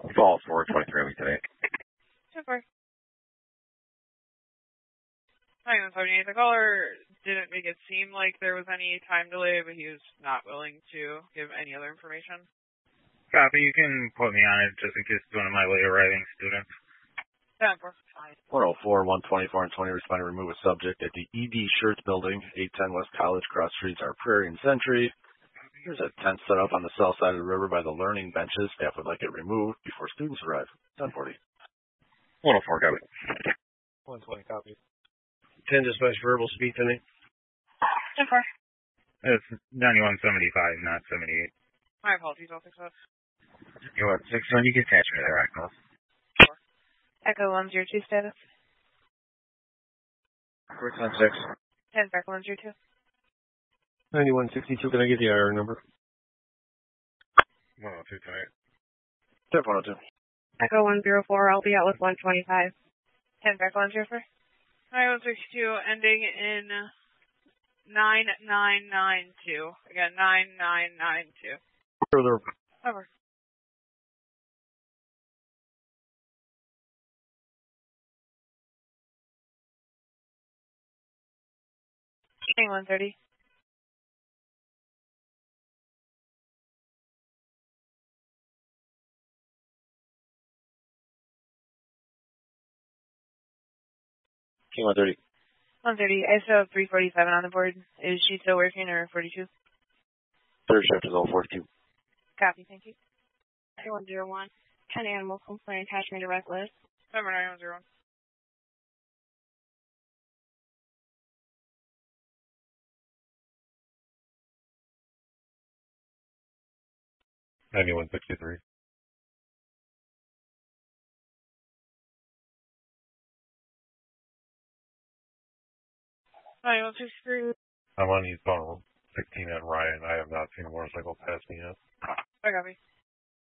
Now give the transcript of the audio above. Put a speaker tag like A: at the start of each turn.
A: Falls 423 week today.
B: 10-4. Hi, I'm 78. The caller didn't make it seem like there was any time delay, but he was not willing to give any other information.
C: Copy, you can put me on it just in case it's one of my late arriving students.
B: 10-4.
A: 104, 124, and 20 respond to remove a subject at the ED Shirts building, 810 West College, cross streets are Prairie and Century. There's a tent set up on the south side of the river by the learning benches. Staff would like it removed before students arrive. 1040.
D: 104, copy.
E: 120, copy. 10 dispatch verbal speak to me.
B: 10-4.
C: It's 9175, not 78.
B: My apologies, I'll fix that.
D: You want 6-1, you can attach me to the right call.
B: Echo 102 status.
D: Quick on 6.
B: 10 back 102.
E: 9162, can I get the IR number?
C: 102 tonight.
A: 10 102.
F: Echo 104, I'll be out with 125.
B: 10 back 104. Hi, 162, ending in 9992. Again, 9992.
E: Further.
B: Over. King 130.
A: King 130.
B: 130. I still have 347 on the board. Is she still working or 42?
A: Third shift is 042.
B: Copy, thank you.
F: 101. 10 animal complaint attachment direct list.
B: Number 9101.
C: Anyone 63.
B: Hi, 163.
C: I'm on eastbound 16 at Ryan. I have not seen a motorcycle pass me yet.
B: I copy.